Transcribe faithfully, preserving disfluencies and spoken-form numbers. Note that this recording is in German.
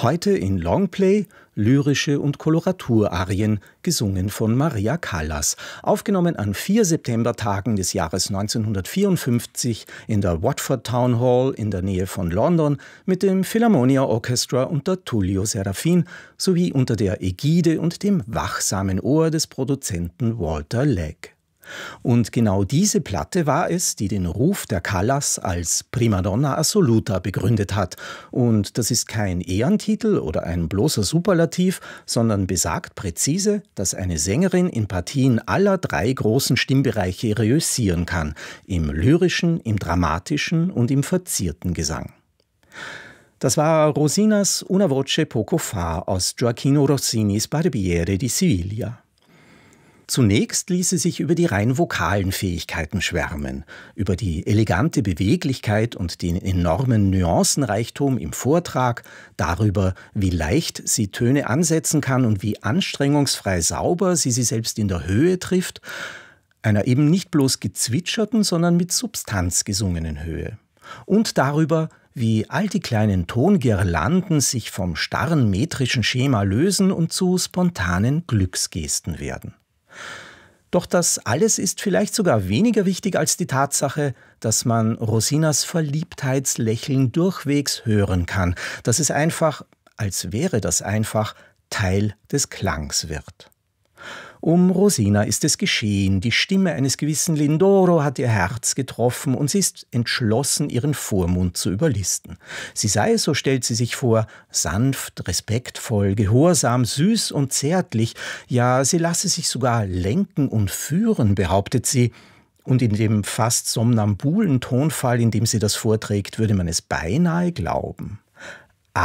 Heute in Longplay lyrische und Koloraturarien, gesungen von Maria Callas, aufgenommen an vier Septembertagen des Jahres neunzehnhundertvierundfünfzig in der Watford Town Hall in der Nähe von London mit dem Philharmonia Orchestra unter Tullio Serafin sowie unter der Ägide und dem wachsamen Ohr des Produzenten Walter Legg. Und genau diese Platte war es, die den Ruf der Callas als Primadonna assoluta begründet hat. Und das ist kein Ehrentitel oder ein bloßer Superlativ, sondern besagt präzise, dass eine Sängerin in Partien aller drei großen Stimmbereiche reüssieren kann: im lyrischen, im dramatischen und im verzierten Gesang. Das war Rosinas Una voce poco fa aus Gioachino Rossinis Barbiere di Siviglia. Zunächst ließ sie sich über die rein vokalen Fähigkeiten schwärmen, über die elegante Beweglichkeit und den enormen Nuancenreichtum im Vortrag, darüber, wie leicht sie Töne ansetzen kann und wie anstrengungsfrei sauber sie sie selbst in der Höhe trifft, einer eben nicht bloß gezwitscherten, sondern mit Substanz gesungenen Höhe. Und darüber, wie all die kleinen Tongirlanden sich vom starren metrischen Schema lösen und zu spontanen Glücksgesten werden. Doch das alles ist vielleicht sogar weniger wichtig als die Tatsache, dass man Rosinas Verliebtheitslächeln durchwegs hören kann, dass es einfach, als wäre das einfach, Teil des Klangs wird. Um Rosina ist es geschehen, die Stimme eines gewissen Lindoro hat ihr Herz getroffen und sie ist entschlossen, ihren Vormund zu überlisten. Sie sei, so stellt sie sich vor, sanft, respektvoll, gehorsam, süß und zärtlich, ja, sie lasse sich sogar lenken und führen, behauptet sie, und in dem fast somnambulen Tonfall, in dem sie das vorträgt, würde man es beinahe glauben.